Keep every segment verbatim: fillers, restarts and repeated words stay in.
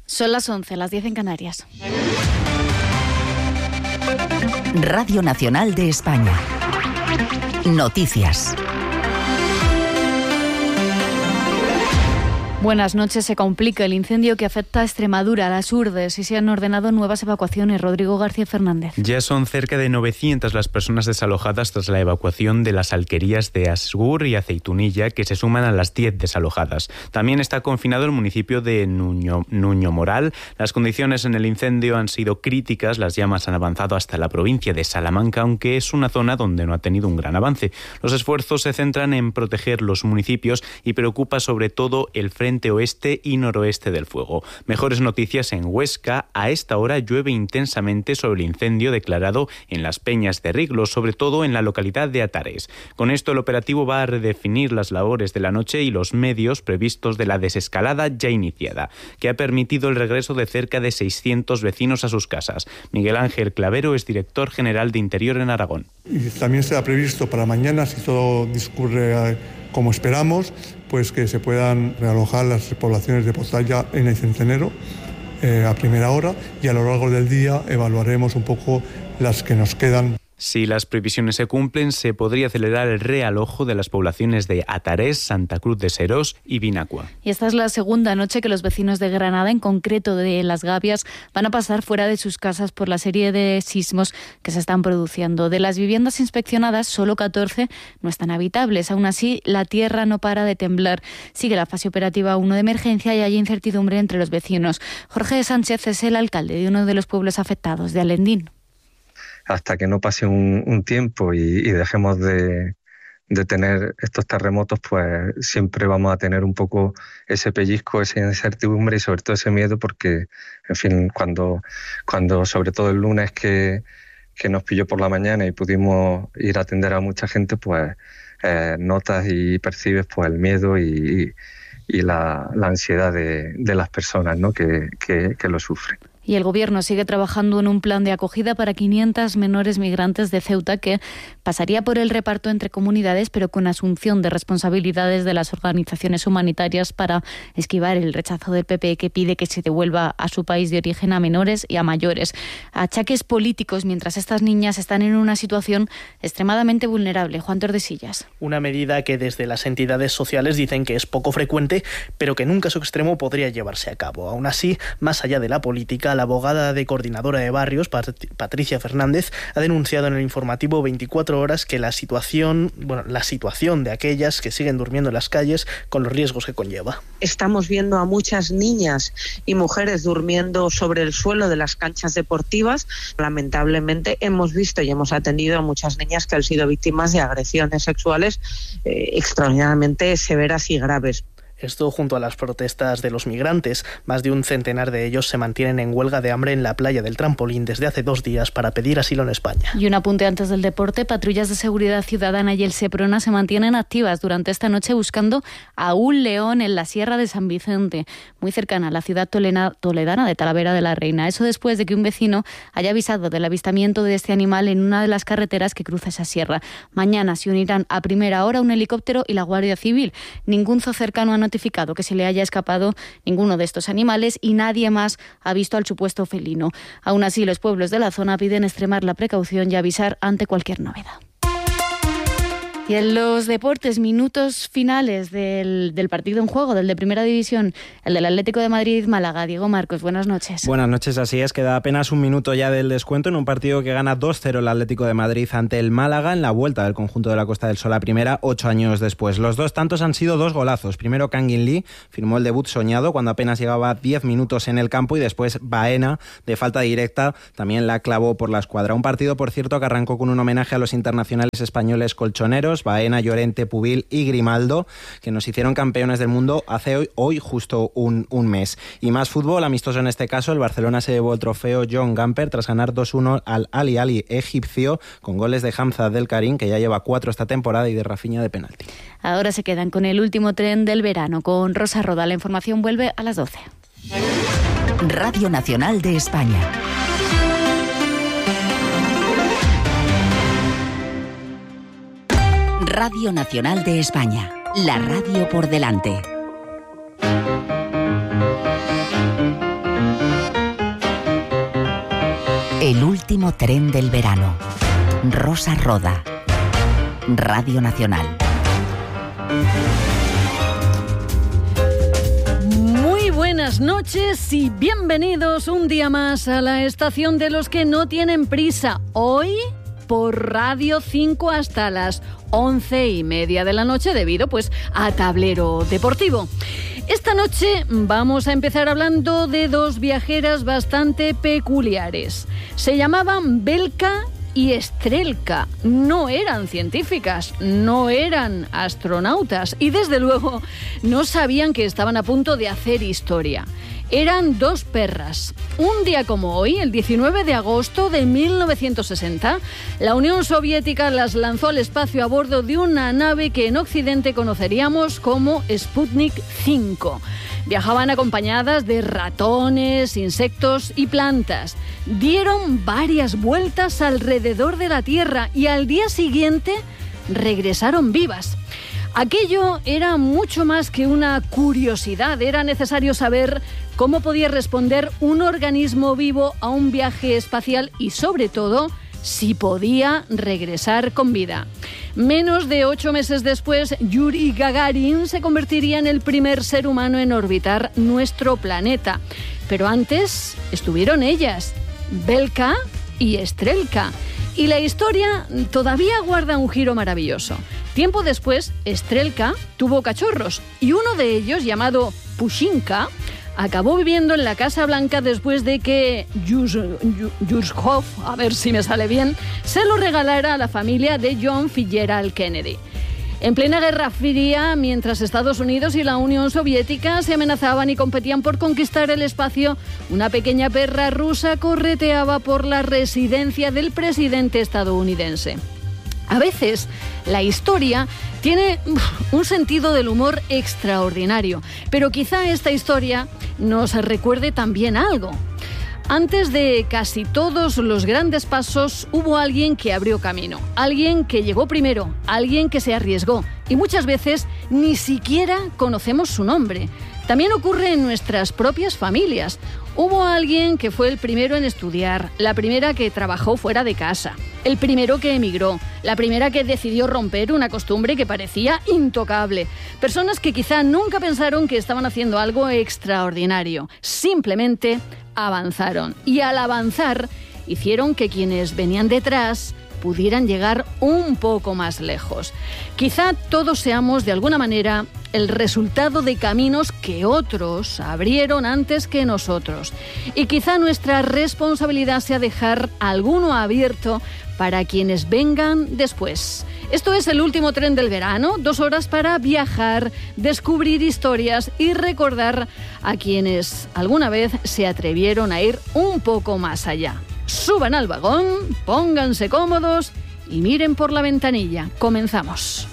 Son las once, las diez en Canarias. Radio Nacional de España. Noticias. Buenas noches. Se complica el incendio que afecta a Extremadura, a las Urdes, y se han ordenado nuevas evacuaciones. Rodrigo García Fernández. Ya son cerca de novecientas las personas desalojadas tras la evacuación de las alquerías de Asgur y Aceitunilla, que se suman a las diez desalojadas. También está confinado el municipio de Nuño, Nuño Moral. Las condiciones en el incendio han sido críticas. Las llamas han avanzado hasta la provincia de Salamanca, aunque es una zona donde no ha tenido un gran avance. Los esfuerzos se centran en proteger los municipios y preocupa sobre todo el frente oeste y noroeste del fuego. Mejores noticias en Huesca. A esta hora llueve intensamente sobre el incendio declarado en las Peñas de Riglos, sobre todo en la localidad de Atares. Con esto el operativo va a redefinir las labores de la noche y los medios previstos de la desescalada ya iniciada, que ha permitido el regreso de cerca de seiscientos vecinos a sus casas. Miguel Ángel Clavero es director general de Interior en Aragón. Y también se ha previsto para mañana, si todo discurre como esperamos, pues que se puedan realojar las poblaciones de Pozalla en el Centenero eh, a primera hora, y a lo largo del día evaluaremos un poco las que nos quedan. Si las previsiones se cumplen, se podría acelerar el realojo de las poblaciones de Atarés, Santa Cruz de Serós y Vinacua. Y esta es la segunda noche que los vecinos de Granada, en concreto de Las Gavias, van a pasar fuera de sus casas por la serie de sismos que se están produciendo. De las viviendas inspeccionadas, solo catorce no están habitables. Aún así, la tierra no para de temblar. Sigue la fase operativa uno de emergencia y hay incertidumbre entre los vecinos. Jorge Sánchez es el alcalde de uno de los pueblos afectados, de Alendín. Hasta que no pase un, un tiempo y, y dejemos de, de tener estos terremotos, pues siempre vamos a tener un poco ese pellizco, esa incertidumbre y sobre todo ese miedo, porque, en fin, cuando, cuando sobre todo el lunes que, que nos pilló por la mañana y pudimos ir a atender a mucha gente, pues eh, notas y percibes pues el miedo y, y la, la ansiedad de, de las personas, ¿no?, que, que, que lo sufren. Y el Gobierno sigue trabajando en un plan de acogida para quinientos menores migrantes de Ceuta, que pasaría por el reparto entre comunidades, pero con asunción de responsabilidades de las organizaciones humanitarias para esquivar el rechazo del P P, que pide que se devuelva a su país de origen a menores y a mayores. Achaques políticos mientras estas niñas están en una situación extremadamente vulnerable. Juan Tordesillas. Una medida que desde las entidades sociales dicen que es poco frecuente, pero que en un caso extremo podría llevarse a cabo. Aún así, más allá de la política, la abogada de Coordinadora de Barrios, Patricia Fernández, ha denunciado en el informativo veinticuatro horas que la situación, bueno, la situación de aquellas que siguen durmiendo en las calles con los riesgos que conlleva. Estamos viendo a muchas niñas y mujeres durmiendo sobre el suelo de las canchas deportivas. Lamentablemente hemos visto y hemos atendido a muchas niñas que han sido víctimas de agresiones sexuales eh, extraordinariamente severas y graves. Esto junto a las protestas de los migrantes. Más de un centenar de ellos se mantienen en huelga de hambre en la playa del Trampolín desde hace dos días para pedir asilo en España. Y un apunte antes del deporte. Patrullas de seguridad ciudadana y el Seprona se mantienen activas durante esta noche buscando a un león en la Sierra de San Vicente, muy cercana a la ciudad toledana de Talavera de la Reina. Eso después de que un vecino haya avisado del avistamiento de este animal en una de las carreteras que cruza esa sierra. Mañana se unirán a primera hora un helicóptero y la Guardia Civil. Ningún zoo cercano ha notificado que se le haya escapado ninguno de estos animales y nadie más ha visto al supuesto felino. Aún así, los pueblos de la zona piden extremar la precaución y avisar ante cualquier novedad. Y en los deportes, minutos finales del, del partido en juego, del de Primera División, el del Atlético de Madrid-Málaga. Diego Marcos, buenas noches. Buenas noches, así es, queda apenas un minuto ya del descuento en un partido que gana dos cero el Atlético de Madrid ante el Málaga en la vuelta del conjunto de la Costa del Sol a primera, ocho años después. Los dos tantos han sido dos golazos. Primero Kangin Lee firmó el debut soñado cuando apenas llevaba diez minutos en el campo y después Baena, de falta directa, también la clavó por la escuadra. Un partido, por cierto, que arrancó con un homenaje a los internacionales españoles colchoneros, Baena, Llorente, Pubil y Grimaldo, que nos hicieron campeones del mundo hace hoy, hoy justo un, un mes. Y más fútbol, amistoso en este caso, el Barcelona se llevó el trofeo John Gamper tras ganar dos uno al Ali Ali egipcio, con goles de Hamza Del Karim, que ya lleva cuatro esta temporada, y de Rafinha de penalti. Ahora se quedan con el último tren del verano, con Rosa Roda. La información vuelve a las doce. Radio Nacional de España. Radio Nacional de España, la radio por delante. El último tren del verano. Rosa Roda. Radio Nacional. Muy buenas noches y bienvenidos un día más a la estación de los que no tienen prisa. Hoy por Radio cinco hasta las once y media de la noche debido pues a Tablero Deportivo. Esta noche vamos a empezar hablando de dos viajeras bastante peculiares. Se llamaban Belka y Estrelka. No eran científicas, no eran astronautas y desde luego no sabían que estaban a punto de hacer historia. Eran dos perras. Un día como hoy, el diecinueve de agosto de mil novecientos sesenta, la Unión Soviética las lanzó al espacio a bordo de una nave que en Occidente conoceríamos como Sputnik cinco. Viajaban acompañadas de ratones, insectos y plantas. Dieron varias vueltas alrededor de la Tierra y al día siguiente regresaron vivas. Aquello era mucho más que una curiosidad, era necesario saber cómo podía responder un organismo vivo a un viaje espacial y, sobre todo, si podía regresar con vida. Menos de ocho meses después, Yuri Gagarin se convertiría en el primer ser humano en orbitar nuestro planeta. Pero antes estuvieron ellas, Belka y Estrelka. Y la historia todavía guarda un giro maravilloso. Tiempo después, Estrelka tuvo cachorros y uno de ellos, llamado Pushinka, acabó viviendo en la Casa Blanca después de que Khrushchev, a ver si me sale bien, se lo regalara a la familia de John Fitzgerald Kennedy. En plena Guerra Fría, mientras Estados Unidos y la Unión Soviética se amenazaban y competían por conquistar el espacio, una pequeña perra rusa correteaba por la residencia del presidente estadounidense. A veces, la historia tiene uf, un sentido del humor extraordinario, pero quizá esta historia nos recuerde también algo. Antes de casi todos los grandes pasos, hubo alguien que abrió camino, alguien que llegó primero, alguien que se arriesgó, y muchas veces ni siquiera conocemos su nombre. También ocurre en nuestras propias familias. Hubo alguien que fue el primero en estudiar, la primera que trabajó fuera de casa, el primero que emigró, la primera que decidió romper una costumbre que parecía intocable. Personas que quizá nunca pensaron que estaban haciendo algo extraordinario. Simplemente avanzaron. Y al avanzar, hicieron que quienes venían detrás pudieran llegar un poco más lejos. Quizá todos seamos, de alguna manera, el resultado de caminos que otros abrieron antes que nosotros. Y quizá nuestra responsabilidad sea dejar alguno abierto para quienes vengan después. Esto es el último tren del verano, dos horas para viajar, descubrir historias y recordar a quienes alguna vez se atrevieron a ir un poco más allá. Suban al vagón, pónganse cómodos y miren por la ventanilla. Comenzamos.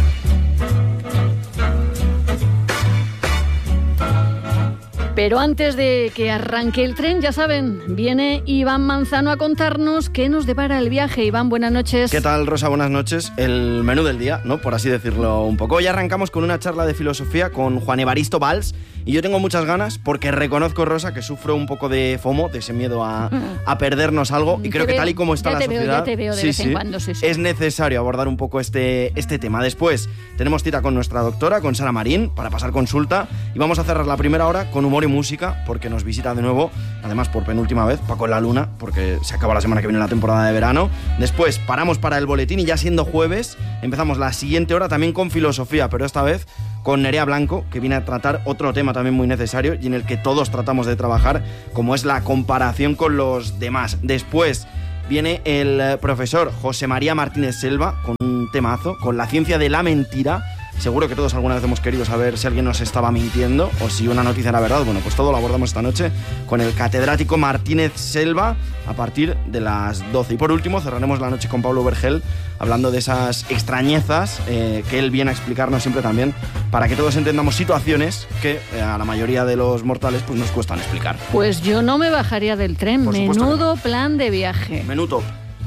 Pero antes de que arranque el tren, ya saben, viene Iván Manzano a contarnos qué nos depara el viaje. Iván, buenas noches. ¿Qué tal, Rosa? Buenas noches. El menú del día, ¿no? Por así decirlo un poco. Hoy arrancamos con una charla de filosofía con Juan Evaristo Valls. Y yo tengo muchas ganas porque reconozco, Rosa, que sufro un poco de FOMO, de ese miedo a, a perdernos algo. Y creo que tal y como está la sociedad, ya te veo de sí, vez sí, en cuando, sí, sí. es necesario abordar un poco este, este tema. Después tenemos cita con nuestra doctora, con Sara Marín, para pasar consulta. Y vamos a cerrar la primera hora con humor y música, porque nos visita de nuevo, además por penúltima vez, Paco en la Luna, porque se acaba la semana que viene la temporada de verano. Después paramos para el boletín y ya siendo jueves empezamos la siguiente hora también con filosofía, pero esta vez con Nerea Blanco, que viene a tratar otro tema también muy necesario y en el que todos tratamos de trabajar, como es la comparación con los demás. Después viene el profesor José María Martínez Selva con un temazo, con la ciencia de la mentira. Seguro que todos alguna vez hemos querido saber si alguien nos estaba mintiendo o si una noticia era verdad. Bueno, pues todo lo abordamos esta noche con el catedrático Martínez Selva a partir de las doce. Y por último cerraremos la noche con Pablo Vergel hablando de esas extrañezas eh, que él viene a explicarnos siempre también para que todos entendamos situaciones que eh, a la mayoría de los mortales pues nos cuestan explicar. Pues yo no me bajaría del tren. Por Menudo no. Plan de viaje. Menú top.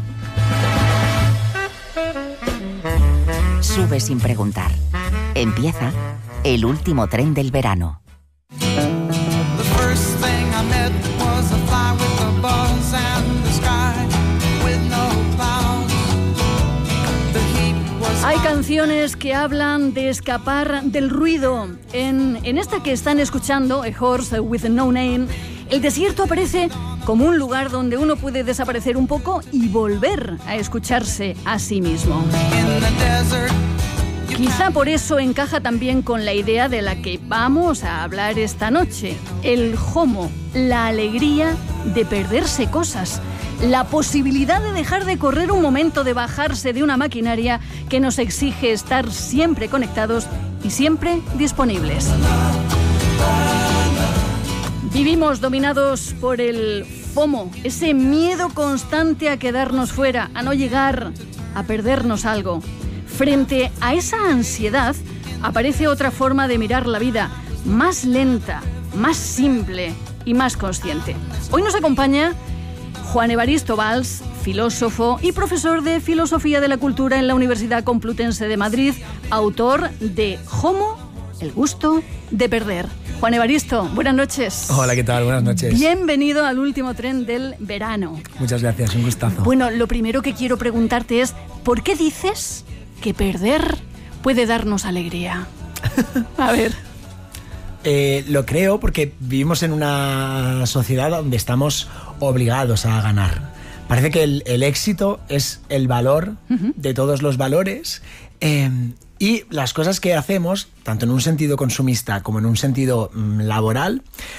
Sube sin preguntar. Empieza el último tren del verano. The first thing I met was a fly with a buzz and the sky Canciones que hablan de escapar del ruido. En, en esta que están escuchando, A Horse with No Name, el desierto aparece como un lugar donde uno puede desaparecer un poco y volver a escucharse a sí mismo. Quizá por eso encaja también con la idea de la que vamos a hablar esta noche, el FOMO, la alegría de perderse cosas, la posibilidad de dejar de correr un momento, de bajarse de una maquinaria que nos exige estar siempre conectados y siempre disponibles. Vivimos dominados por el FOMO, ese miedo constante a quedarnos fuera, a no llegar, a perdernos algo. Frente a esa ansiedad aparece otra forma de mirar la vida, más lenta, más simple y más consciente. Hoy nos acompaña Juan Evaristo Valls, filósofo y profesor de Filosofía de la Cultura en la Universidad Complutense de Madrid, autor de FOMO, el gusto de perder. Juan Evaristo, buenas noches. Hola, ¿qué tal? Buenas noches. Bienvenido al último tren del verano. Muchas gracias, un gustazo. Bueno, lo primero que quiero preguntarte es, ¿por qué dices que perder puede darnos alegría? A ver. Eh, lo creo porque vivimos en una sociedad donde estamos obligados a ganar. Parece que el, el éxito es el valor uh-huh. de todos los valores, eh, y las cosas que hacemos, tanto en un sentido consumista como en un sentido mm, laboral,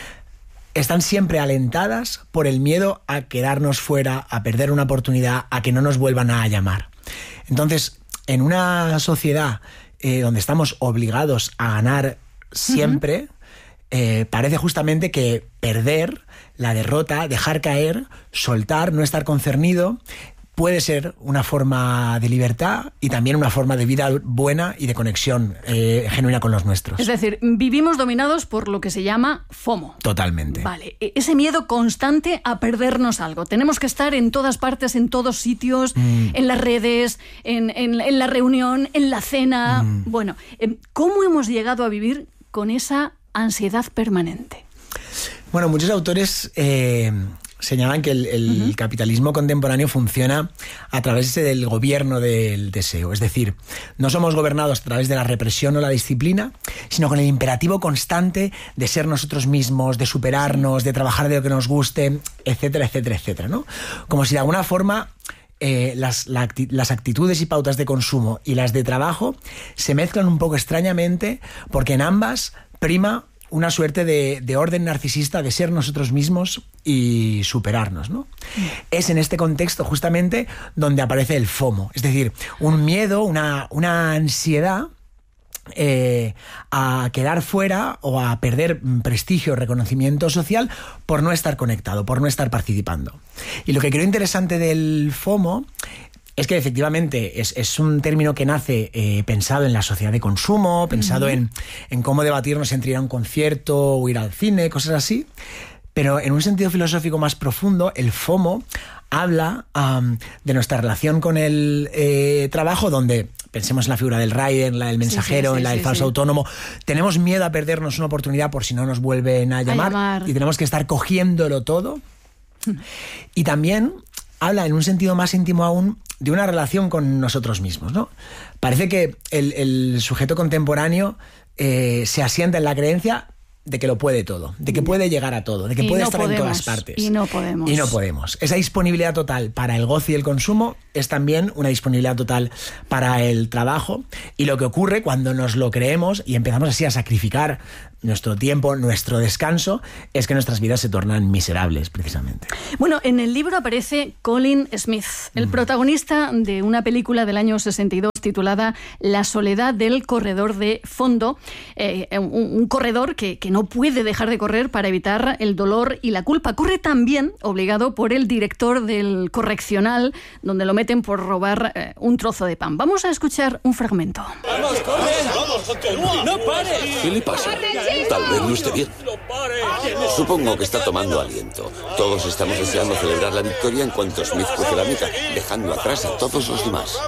están siempre alentadas por el miedo a quedarnos fuera, a perder una oportunidad, a que no nos vuelvan a llamar. Entonces, en una sociedad eh, donde estamos obligados a ganar siempre, uh-huh. eh, parece justamente que perder, la derrota, dejar caer, soltar, no estar concernido, puede ser una forma de libertad y también una forma de vida buena y de conexión eh, genuina con los nuestros. Es decir, vivimos dominados por lo que se llama FOMO. Totalmente. Vale, ese miedo constante a perdernos algo. Tenemos que estar en todas partes, en todos sitios, mm. en las redes, en, en, en la reunión, en la cena. Mm. Bueno, ¿cómo hemos llegado a vivir con esa ansiedad permanente? Bueno, muchos autores Eh... señalan que el, el uh-huh. capitalismo contemporáneo funciona a través del gobierno del deseo. Es decir, no somos gobernados a través de la represión o la disciplina, sino con el imperativo constante de ser nosotros mismos, de superarnos, de trabajar de lo que nos guste, etcétera, etcétera, etcétera, ¿no? Como si de alguna forma eh, las, la, las actitudes y pautas de consumo y las de trabajo se mezclan un poco extrañamente, porque en ambas prima una suerte de, de orden narcisista de ser nosotros mismos y superarnos, ¿no? Es en este contexto justamente donde aparece el FOMO, es decir, un miedo, una, una ansiedad eh, a quedar fuera o a perder prestigio o reconocimiento social por no estar conectado, por no estar participando. Y lo que creo interesante del FOMO es que efectivamente es, es un término que nace eh, pensado en la sociedad de consumo, pensado uh-huh. en, en cómo debatirnos entre ir a un concierto o ir al cine, cosas así. Pero en un sentido filosófico más profundo, el FOMO habla um, de nuestra relación con el eh, trabajo, donde pensemos en la figura del rider, en la del mensajero, sí, sí, sí, en la del sí, falso sí. autónomo. Tenemos miedo a perdernos una oportunidad por si no nos vuelven a llamar, a llamar. Y tenemos que estar cogiéndolo todo. Y también habla en un sentido más íntimo aún de una relación con nosotros mismos, ¿no? Parece que el, el sujeto contemporáneo eh, se asienta en la creencia de que lo puede todo, de que puede llegar a todo, de que y puede no estar podemos, en todas partes. Y no podemos. Y no podemos. Esa disponibilidad total para el goce y el consumo es también una disponibilidad total para el trabajo. Y lo que ocurre cuando nos lo creemos y empezamos así a sacrificar nuestro tiempo, nuestro descanso, es que nuestras vidas se tornan miserables, precisamente. Bueno, en el libro aparece Colin Smith, el mm. protagonista de una película del año sesenta y dos titulada La soledad del corredor de fondo, eh, un, un corredor que, que no puede dejar de correr para evitar el dolor y la culpa. Corre también obligado por el director del correccional, donde lo meten por robar eh, un trozo de pan. Vamos a escuchar un fragmento. ¡Vamos, corre! ¡Vamos, continúa! ¡No pares! ¿Qué le pasa? Tal vez no esté bien. Supongo que está tomando aliento. Todos estamos deseando celebrar la victoria en cuanto Smith cruce la meta, dejando atrás a todos los demás.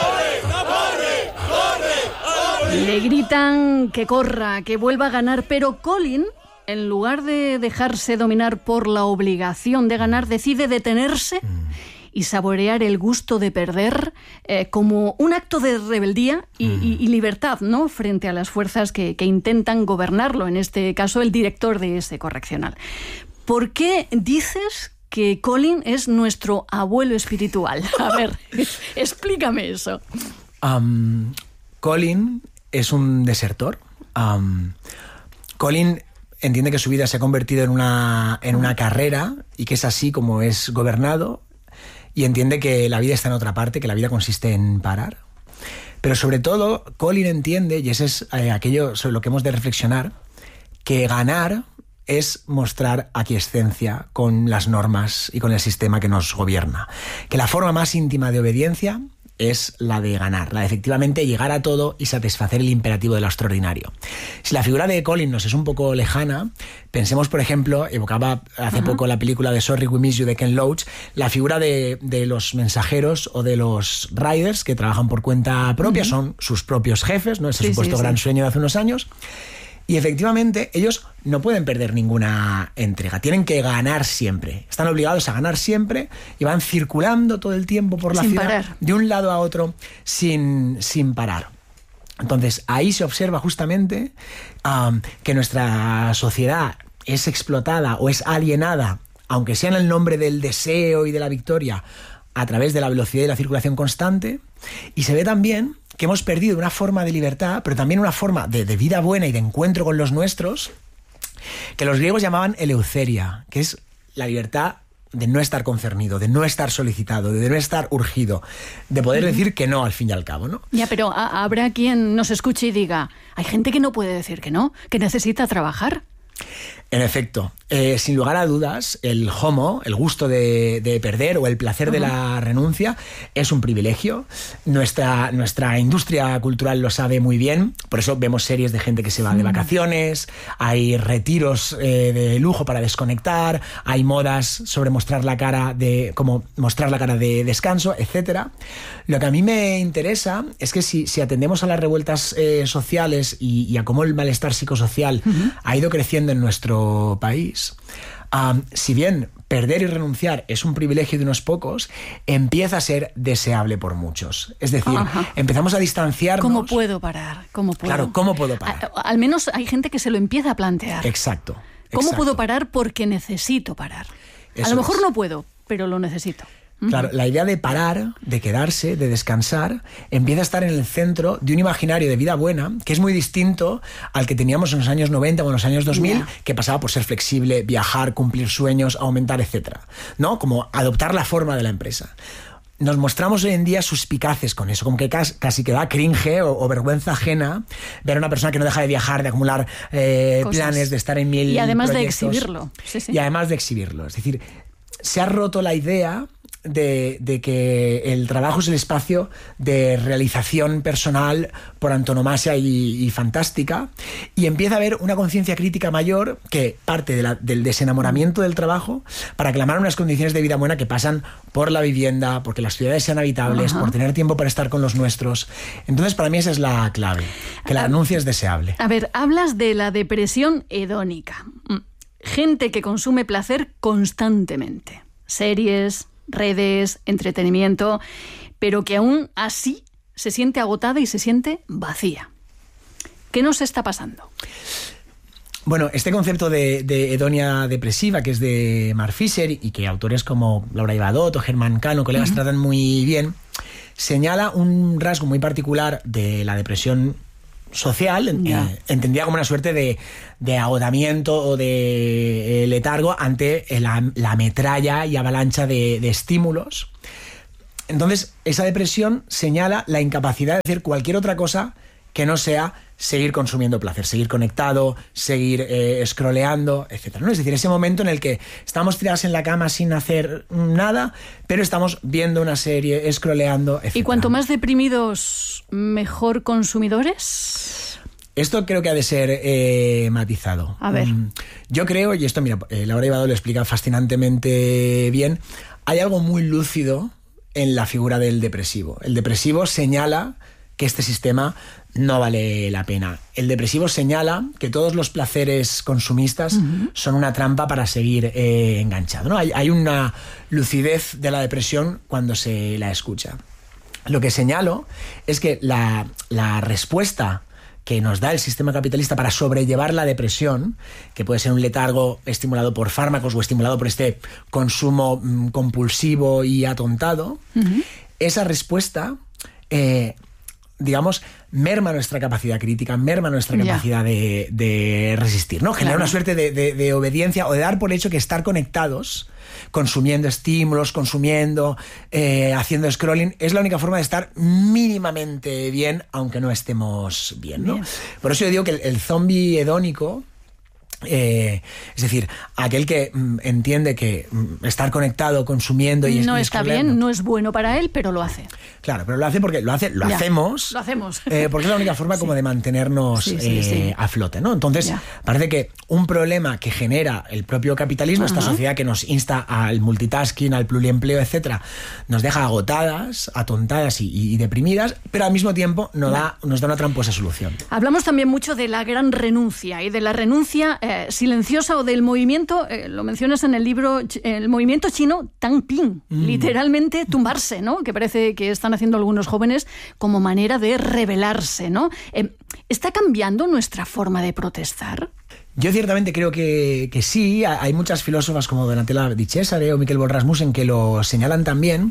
Le gritan que corra, que vuelva a ganar, pero Colin, en lugar de dejarse dominar por la obligación de ganar, decide detenerse y saborear el gusto de perder eh, como un acto de rebeldía y, mm. y, y libertad, ¿no?, frente a las fuerzas que, que intentan gobernarlo, en este caso el director de ese correccional. ¿Por qué dices que Colin es nuestro abuelo espiritual? A ver, explícame eso. Um, Colin es un desertor. Um, Colin entiende que su vida se ha convertido en una, en una carrera y que es así como es gobernado, y entiende que la vida está en otra parte, que la vida consiste en parar. Pero sobre todo, Colin entiende, y eso es eh, aquello sobre lo que hemos de reflexionar, que ganar es mostrar aquiescencia con las normas y con el sistema que nos gobierna. Que la forma más íntima de obediencia es la de ganar, la de efectivamente llegar a todo y satisfacer el imperativo de lo extraordinario. Si la figura de Colin nos es un poco lejana, pensemos, por ejemplo, evocaba hace uh-huh. poco la película de Sorry We Miss You de Ken Loach, la figura de, de los mensajeros o de los riders que trabajan por cuenta propia, uh-huh. son sus propios jefes, ¿no? Ese sí, supuesto sí, gran sí. sueño de hace unos años. Y efectivamente ellos no pueden perder ninguna entrega, tienen que ganar siempre, están obligados a ganar siempre y van circulando todo el tiempo por la sin ciudad, parar. De un lado a otro sin, sin parar. Entonces ahí se observa justamente um, que nuestra sociedad es explotada o es alienada, aunque sea en el nombre del deseo y de la victoria, a través de la velocidad y la circulación constante, y se ve también que hemos perdido una forma de libertad, pero también una forma de, de vida buena y de encuentro con los nuestros, que los griegos llamaban eleuceria, que es la libertad de no estar concernido, de no estar solicitado, de no estar urgido, de poder uh-huh. decir que no al fin y al cabo, ¿no? Ya, pero a- habrá quien nos escuche y diga, hay gente que no puede decir que no, que necesita trabajar. En efecto, eh, sin lugar a dudas, el homo, el gusto de, de perder o el placer uh-huh. de la renuncia es un privilegio. Nuestra, nuestra industria cultural lo sabe muy bien, por eso vemos series de gente que se va uh-huh. de vacaciones, hay retiros eh, de lujo para desconectar, hay modas sobre mostrar la cara de, como mostrar la cara de descanso, etcétera. Lo que a mí me interesa es que si, si atendemos a las revueltas eh, sociales y, y a cómo el malestar psicosocial uh-huh. ha ido creciendo en nuestro país, um, si bien perder y renunciar es un privilegio de unos pocos, empieza a ser deseable por muchos. Es decir, Ajá. empezamos a distanciarnos. ¿Cómo puedo parar? ¿Cómo puedo? Claro, ¿cómo puedo parar? A, al menos hay gente que se lo empieza a plantear. Exacto. ¿Cómo exacto. puedo parar? Porque necesito parar. Eso a lo mejor es. no puedo, pero lo necesito. Claro, la idea de parar, de quedarse, de descansar, empieza a estar en el centro de un imaginario de vida buena que es muy distinto al que teníamos en los años noventa o en los años dos mil, yeah. que pasaba por ser flexible, viajar, cumplir sueños, aumentar, etcétera, ¿no? Como adoptar la forma de la empresa. Nos mostramos hoy en día suspicaces con eso, como que casi, casi que da cringe o, o vergüenza ajena ver a una persona que no deja de viajar, de acumular eh, planes, de estar en mil y además proyectos, de exhibirlo. Sí, sí. Y además de exhibirlo. Es decir, se ha roto la idea De, de que el trabajo es el espacio de realización personal por antonomasia y, y fantástica, y empieza a haber una conciencia crítica mayor que parte de la, del desenamoramiento del trabajo para clamar unas condiciones de vida buena que pasan por la vivienda, porque las ciudades sean habitables, Ajá. por tener tiempo para estar con los nuestros. Entonces, para mí esa es la clave, que la renuncia es deseable. A ver, hablas de la depresión hedónica. Gente que consume placer constantemente. Series, redes, entretenimiento, pero que aún así se siente agotada y se siente vacía. ¿Qué nos está pasando? Bueno, este concepto de, de hedonia depresiva, que es de Mark Fisher y que autores como Laura Ibadot o Germán Cano, colegas, uh-huh. tratan muy bien, señala un rasgo muy particular de la depresión social, yeah. eh, entendida como una suerte de, de agotamiento o de eh, letargo ante la, la metralla y avalancha de, de estímulos. Entonces, esa depresión señala la incapacidad de hacer cualquier otra cosa que no sea seguir consumiendo placer, seguir conectado, seguir eh, scrolleando, etcétera, ¿no? Es decir, ese momento en el que estamos tirados en la cama sin hacer nada, pero estamos viendo una serie, scrolleando, etcétera. ¿Y cuanto más deprimidos, mejor consumidores? Esto creo que ha de ser eh, matizado. A ver. Um, yo creo, y esto, mira, eh, Laura Ibadot lo explica fascinantemente bien, hay algo muy lúcido en la figura del depresivo. El depresivo señala que este sistema no vale la pena. El depresivo señala que todos los placeres consumistas uh-huh. son una trampa para seguir eh, enganchado, ¿no? Hay, hay una lucidez de la depresión cuando se la escucha. Lo que señalo es que la, la respuesta que nos da el sistema capitalista para sobrellevar la depresión, que puede ser un letargo estimulado por fármacos o estimulado por este consumo mmm, compulsivo y atontado, uh-huh. esa respuesta, eh, digamos, merma nuestra capacidad crítica, merma nuestra capacidad de, de resistir, ¿no? Genera claro. una suerte de, de, de obediencia o de dar por hecho que estar conectados, consumiendo estímulos, consumiendo, eh, haciendo scrolling, es la única forma de estar mínimamente bien, aunque no estemos bien, ¿no? Bien. Por eso yo digo que el, el zombie hedónico, Eh, es decir, aquel que mm, entiende que mm, estar conectado, consumiendo y no está bien, no es bueno para él, pero lo hace. Claro, pero lo hace porque lo hace, lo ya, hacemos, lo hacemos, eh, porque es la única forma sí. como de mantenernos sí, sí, eh, sí. a flote, ¿no? Entonces ya. parece que un problema que genera el propio capitalismo, uh-huh. esta sociedad que nos insta al multitasking, al pluriempleo, etcétera, nos deja agotadas, atontadas y, y deprimidas, pero al mismo tiempo nos da, nos da una tramposa solución. Hablamos también mucho de la gran renuncia y de la renuncia Eh, silenciosa o del movimiento, eh, lo mencionas en el libro, el movimiento chino Tangping, mm. literalmente tumbarse, ¿no? Que parece que están haciendo algunos jóvenes como manera de rebelarse, ¿no? Eh, ¿Está cambiando nuestra forma de protestar? Yo ciertamente creo que, que sí. Hay muchas filósofas como Donatella Di Cesare o Miquel Borrasmussen que lo señalan también.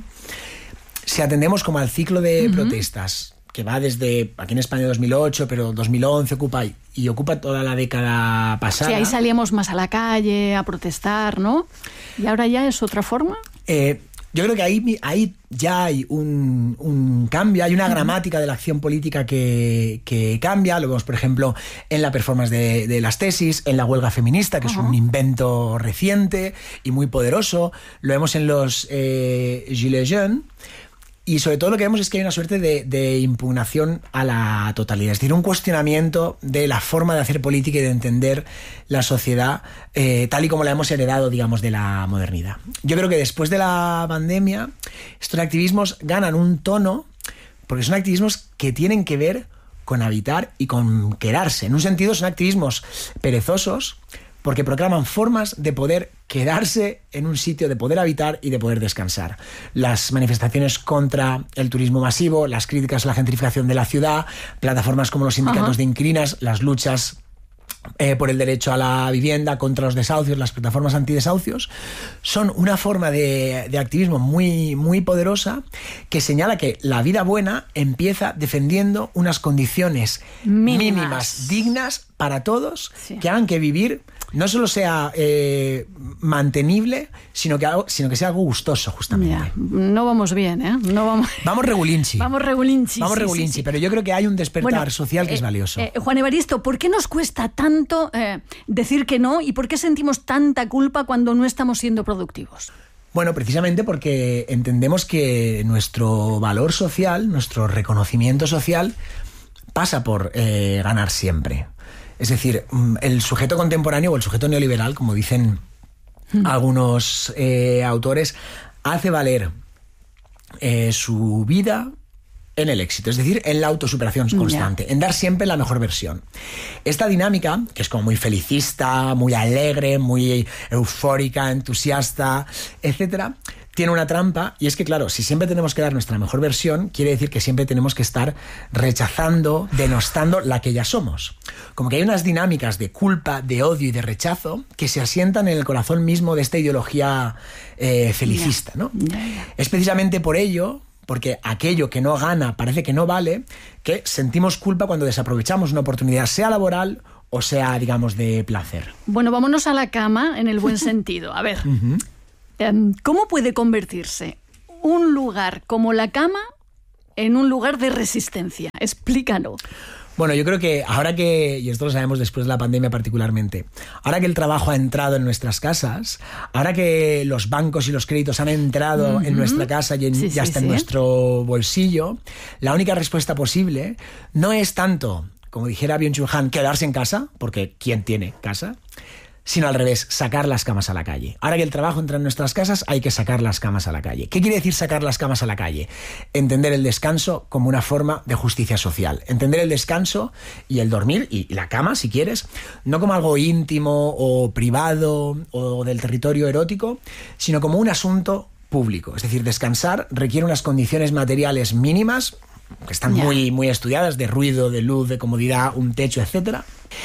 Si atendemos como al ciclo de uh-huh. protestas, que va desde, aquí en España dos mil ocho, pero dos mil once ocupa y, y ocupa toda la década pasada. Sí, ahí salíamos más a la calle a protestar, ¿no? ¿Y ahora ya es otra forma? Eh, yo creo que ahí, ahí ya hay un, un cambio, hay una gramática de la acción política que, que cambia. Lo vemos, por ejemplo, en la performance de, de las tesis, en la huelga feminista, que uh-huh. es un invento reciente y muy poderoso. Lo vemos en los eh, Gilets jaunes. Y sobre todo lo que vemos es que hay una suerte de, de impugnación a la totalidad, es decir, un cuestionamiento de la forma de hacer política y de entender la sociedad eh, tal y como la hemos heredado, digamos, de la modernidad. Yo creo que después de la pandemia estos activismos ganan un tono porque son activismos que tienen que ver con habitar y con quedarse. En un sentido son activismos perezosos, porque proclaman formas de poder quedarse en un sitio, de poder habitar y de poder descansar. Las manifestaciones contra el turismo masivo, las críticas a la gentrificación de la ciudad, plataformas como los sindicatos uh-huh. de inquilinas, las luchas eh, por el derecho a la vivienda, contra los desahucios, las plataformas antidesahucios, son una forma de, de activismo muy, muy poderosa que señala que la vida buena empieza defendiendo unas condiciones mínimas, mínimas dignas para todos, sí. que hagan que vivir no solo sea eh, mantenible, sino que, sino que sea algo gustoso, justamente. Ya, no vamos bien, ¿eh? No vamos... Vamos regulinchi. Vamos regulinchi. Vamos sí, regulinchi, sí, sí. Pero yo creo que hay un despertar bueno, social que eh, es valioso. Eh, Juan Evaristo, ¿por qué nos cuesta tanto eh, decir que no y por qué sentimos tanta culpa cuando no estamos siendo productivos? Bueno, precisamente porque entendemos que nuestro valor social, nuestro reconocimiento social, pasa por eh, ganar siempre. Es decir, el sujeto contemporáneo o el sujeto neoliberal, como dicen mm. algunos eh, autores, hace valer eh, su vida en el éxito, es decir, en la autosuperación constante, yeah. en dar siempre la mejor versión. Esta dinámica, que es como muy felicista, muy alegre, muy eufórica, entusiasta, etcétera, tiene una trampa, y es que, claro, si siempre tenemos que dar nuestra mejor versión, quiere decir que siempre tenemos que estar rechazando, denostando la que ya somos. Como que hay unas dinámicas de culpa, de odio y de rechazo que se asientan en el corazón mismo de esta ideología eh, felicista, ¿no? Yeah, yeah. Es precisamente por ello, porque aquello que no gana parece que no vale, que sentimos culpa cuando desaprovechamos una oportunidad, sea laboral o sea, digamos, de placer. Bueno, vámonos a la cama en el buen sentido. A ver... Uh-huh. ¿Cómo puede convertirse un lugar como la cama en un lugar de resistencia? Explícalo. Bueno, yo creo que ahora que, y esto lo sabemos después de la pandemia particularmente, ahora que el trabajo ha entrado en nuestras casas, ahora que los bancos y los créditos han entrado uh-huh. en nuestra casa y en, sí, ya sí, está sí. en nuestro bolsillo, la única respuesta posible no es tanto, como dijera Byung-Chul Han, quedarse en casa, porque ¿quién tiene casa?, sino al revés, sacar las camas a la calle. Ahora que el trabajo entra en nuestras casas, hay que sacar las camas a la calle. ¿Qué quiere decir sacar las camas a la calle? Entender el descanso como una forma de justicia social. Entender el descanso y el dormir, y la cama, si quieres, no como algo íntimo o privado o del territorio erótico, sino como un asunto público. Es decir, descansar requiere unas condiciones materiales mínimas, que están yeah. muy, muy estudiadas, de ruido, de luz, de comodidad, un techo, etcétera.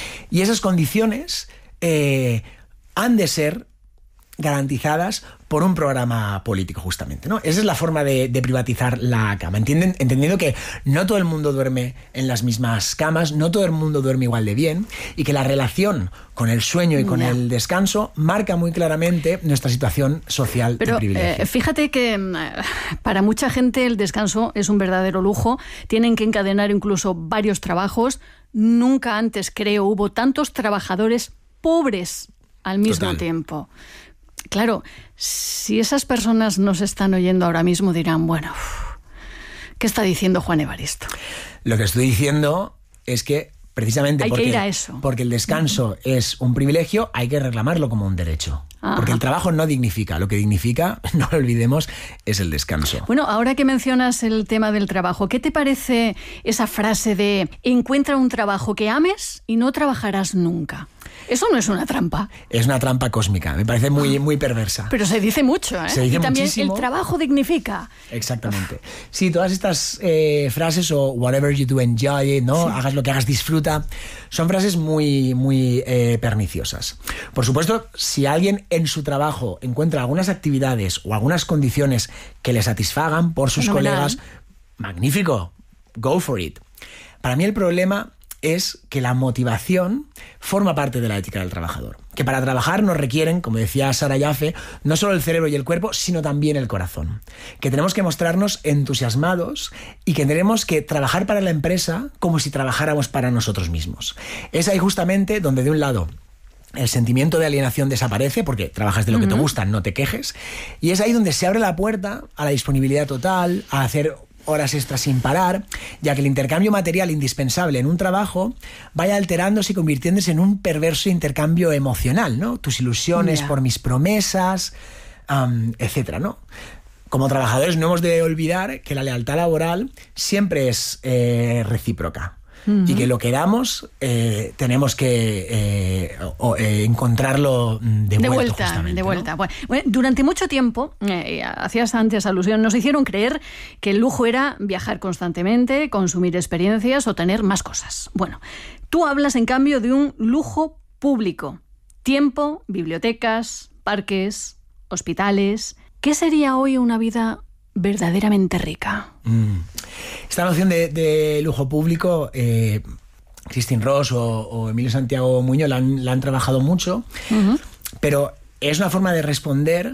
Y esas condiciones eh, han de ser garantizadas por un programa político, justamente, ¿no? Esa es la forma de, de privatizar la cama. ¿Entienden? Entendiendo que no todo el mundo duerme en las mismas camas, no todo el mundo duerme igual de bien, y que la relación con el sueño y con yeah. el descanso marca muy claramente nuestra situación social Pero, de privilegio. Eh, fíjate que para mucha gente el descanso es un verdadero lujo. Tienen que encadenar incluso varios trabajos. Nunca antes, creo, hubo tantos trabajadores pobres al mismo Total. tiempo. Claro, si esas personas nos están oyendo ahora mismo dirán, bueno, uf, ¿qué está diciendo Juan Evaristo? Lo que estoy diciendo es que precisamente hay porque, que ir a eso. porque el descanso uh-huh. es un privilegio, hay que reclamarlo como un derecho. Ajá. Porque el trabajo no dignifica, lo que dignifica, no lo olvidemos, es el descanso. Bueno, ahora que mencionas el tema del trabajo, ¿qué te parece esa frase de encuentra un trabajo que ames y no trabajarás nunca? ¿Eso no es una trampa? Es una trampa cósmica, me parece muy, muy perversa. Pero se dice mucho, ¿eh? Se dice y también muchísimo. El trabajo dignifica. Exactamente. Sí, todas estas eh, frases, o whatever you do enjoy it, ¿no? Sí. Hagas lo que hagas, disfruta, son frases muy, muy eh, perniciosas. Por supuesto, si alguien en su trabajo encuentra algunas actividades o algunas condiciones que le satisfagan por sus Fenomenal. colegas, magnífico, go for it. Para mí el problema es que la motivación forma parte de la ética del trabajador. Que para trabajar nos requieren, como decía Sara Jaffe, no solo el cerebro y el cuerpo, sino también el corazón. Que tenemos que mostrarnos entusiasmados y que tenemos que trabajar para la empresa como si trabajáramos para nosotros mismos. Es ahí justamente donde, de un lado, el sentimiento de alienación desaparece, porque trabajas de lo que uh-huh. te gusta, no te quejes, y es ahí donde se abre la puerta a la disponibilidad total, a hacer horas extras sin parar, ya que el intercambio material indispensable en un trabajo vaya alterándose y convirtiéndose en un perverso intercambio emocional, ¿no? Tus ilusiones yeah. por mis promesas, um, etcétera, ¿no? Como trabajadores no hemos de olvidar que la lealtad laboral siempre es eh, recíproca. Uh-huh. Y que lo que damos eh, tenemos que eh, o, eh, encontrarlo de, de vuelta, vuelta, de vuelta. ¿no? Bueno, bueno, durante mucho tiempo, eh, hacías antes alusión, nos hicieron creer que el lujo era viajar constantemente, consumir experiencias o tener más cosas. Bueno, tú hablas en cambio de un lujo público. Tiempo, bibliotecas, parques, hospitales. ¿Qué sería hoy una vida verdaderamente rica? Mm. Esta noción de, de lujo público, eh, Christine Ross o, o Emilio Santiago Muñoz la han, la han trabajado mucho, uh-huh. pero es una forma de responder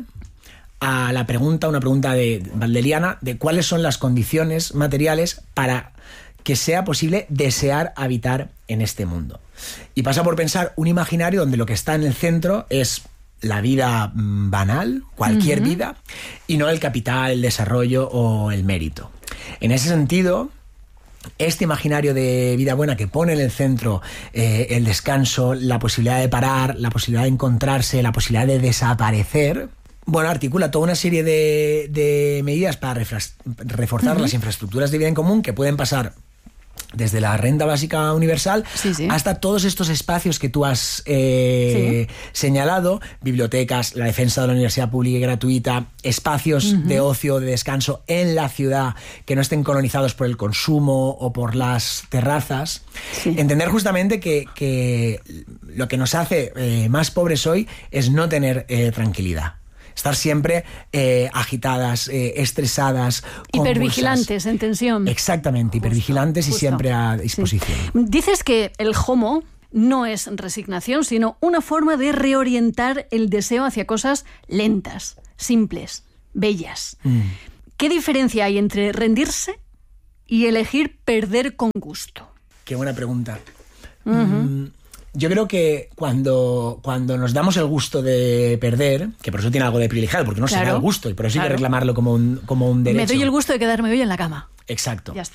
a la pregunta, una pregunta de Valdeliana, de cuáles son las condiciones materiales para que sea posible desear habitar en este mundo. Y pasa por pensar un imaginario donde lo que está en el centro es la vida banal, cualquier uh-huh. vida, y no el capital, el desarrollo o el mérito. En ese sentido, este imaginario de vida buena que pone en el centro eh, el descanso, la posibilidad de parar, la posibilidad de encontrarse, la posibilidad de desaparecer, bueno, articula toda una serie de, de medidas para refras- reforzar uh-huh. las infraestructuras de vida en común, que pueden pasar desde la renta básica universal sí, sí. hasta todos estos espacios que tú has eh, sí. señalado, bibliotecas, la defensa de la universidad pública y gratuita, espacios uh-huh. de ocio, de descanso en la ciudad que no estén colonizados por el consumo o por las terrazas. Sí. Entender justamente que, que lo que nos hace eh, más pobres hoy es no tener eh, tranquilidad. Estar siempre eh, agitadas, eh, estresadas, hipervigilantes, en tensión. Exactamente, hipervigilantes justo, y justo. siempre a disposición. Sí. Dices que el homo no es resignación, sino una forma de reorientar el deseo hacia cosas lentas, simples, bellas. Mm. ¿Qué diferencia hay entre rendirse y elegir perder con gusto? Qué buena pregunta. Uh-huh. Mm. Yo creo que cuando, cuando nos damos el gusto de perder, que por eso tiene algo de privilegiado, porque no claro, se da el gusto y por eso claro. hay que reclamarlo como un, como un derecho. Me doy el gusto de quedarme hoy en la cama. Exacto. Ya está.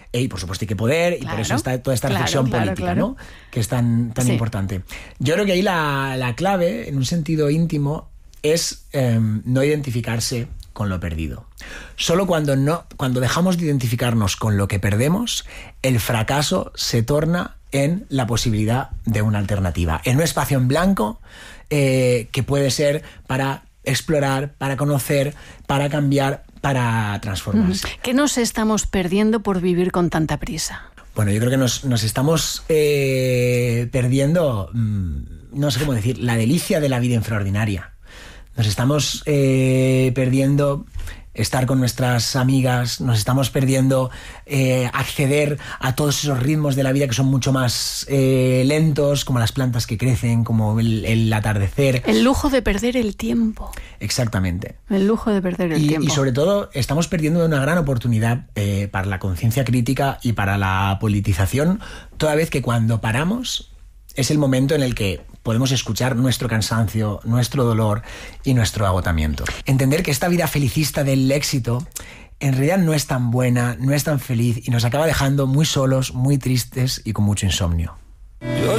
Y por supuesto hay que poder, y Claro, por eso está toda esta claro, reflexión claro, política, claro. ¿no? Que es tan, tan Sí. importante. Yo creo que ahí la, la clave, en un sentido íntimo, es eh, no identificarse con lo perdido. Solo cuando, no, cuando dejamos de identificarnos con lo que perdemos, el fracaso se torna en la posibilidad de una alternativa, en un espacio en blanco eh, que puede ser para explorar, para conocer, para cambiar, para transformarse. ¿Qué nos estamos perdiendo por vivir con tanta prisa? Bueno, yo creo que nos, nos estamos eh, perdiendo, mmm, no sé cómo decir, la delicia de la vida extraordinaria. Nos estamos eh, perdiendo estar con nuestras amigas, nos estamos perdiendo eh, acceder a todos esos ritmos de la vida que son mucho más eh, lentos, como las plantas que crecen, como el, el atardecer. El lujo de perder el tiempo. Exactamente. El lujo de perder el y, tiempo. Y sobre todo estamos perdiendo una gran oportunidad eh, para la conciencia crítica y para la politización, toda vez que cuando paramos es el momento en el que podemos escuchar nuestro cansancio, nuestro dolor y nuestro agotamiento. Entender que esta vida felicista del éxito en realidad no es tan buena, no es tan feliz y nos acaba dejando muy solos, muy tristes y con mucho insomnio.